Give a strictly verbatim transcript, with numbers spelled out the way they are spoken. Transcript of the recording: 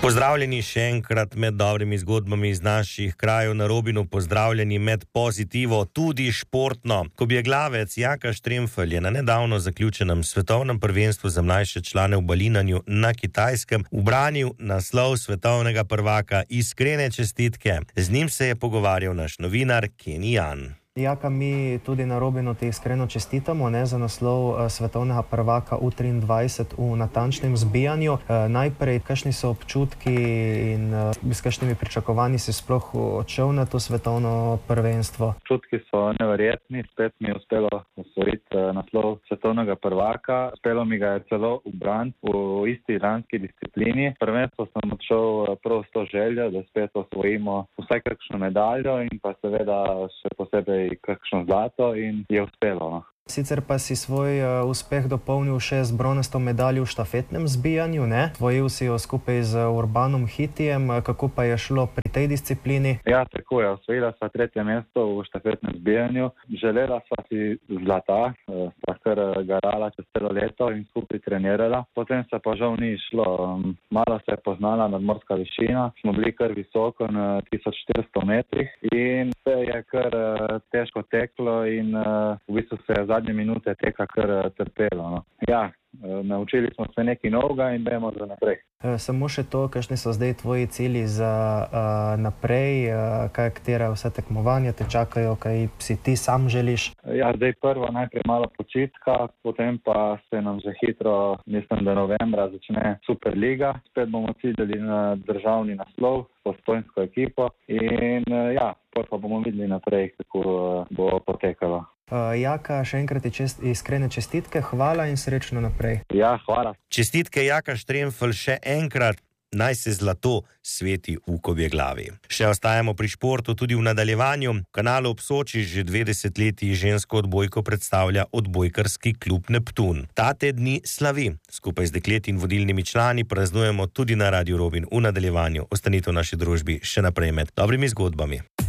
Pozdravljeni še enkrat med dobrimi zgodbami iz naših krajev na Robinu, pozdravljeni med pozitivo, tudi športno. Kobjeglavec Jaka Štremfelj je na nedavno zaključenem svetovnem prvenstvu za mlajše člane v balinanju na Kitajskem ubranil naslov svetovnega prvaka. Iskrene čestitke. Z njim se je pogovarjal naš novinar Kenny Jan. Jaka, mi tudi na Robinu ti iskreno čestitamo ne, za naslov uh, svetovnega prvaka U triindvajset v natančnem zbijanju. Uh, najprej, kakšni so občutki in uh, s kakšnimi pričakovanji si sploh odšel na to svetovno prvenstvo? Občutki so neverjetni, spet mi je uspelo osvojiti uh, naslov svetovnega prvaka. Uspelo mi ga je celo ubraniti v isti lanski disciplini. Prvenstvo sem odšel uh, prav s to željo, da spet osvojimo vsaj kakšno medaljo in pa seveda še posebej kakšno zlato in je uspelo. Sicer pa si svoj uh, uspeh dopolnil še z bronasto medaljo v štafetnem zbijanju, ne? Vojil si jo skupaj z Urbanom Hitijem, kako pa je šlo pri tej disciplini? Ja, tako je. Osvojila sva tretje mesto v štafetnem zbijanju. Želela sva si zlata, sva kar garala čez celo leto in skupaj trenirala. Potem se pa žal ni šlo. Malo se je poznala nadmorska višina, smo bili kar visoko na tisoč štiristo metrih in se je kar uh, težko teklo in uh, v bistvu se je zadnje minute teka kar trpelo. No. Ja, naučili smo se nekaj novega in gremo za naprej. E, samo še to, kakšni so zdaj tvoji cilji za uh, naprej, uh, kaj katera vse tekmovanja te čakajo, kaj si ti sam želiš? Ja, zdaj prvo najprej malo počitka, potem pa se nam že hitro, mislim, da novembra začne Superliga. Spet bomo ciljali na državni naslov s postojnsko ekipo in uh, ja, pa bomo videli naprej, kako uh, bo potekalo. Uh, Jaka, še enkrat čest, iskrene čestitke, hvala in srečno naprej. Ja, hvala. Čestitke Jaka Štremfelj še enkrat, naj se zlato sveti v Kobjeglavi. Še ostajamo pri športu tudi v nadaljevanju. V kanalu ob Soči že dve desetletji žensko odbojko predstavlja odbojkarski klub Neptun. Ta te dni slavi. Skupaj z dekleti in vodilnimi člani praznujemo tudi na Radiu Robin v nadaljevanju. Ostanite v naši družbi še naprej med dobrimi zgodbami.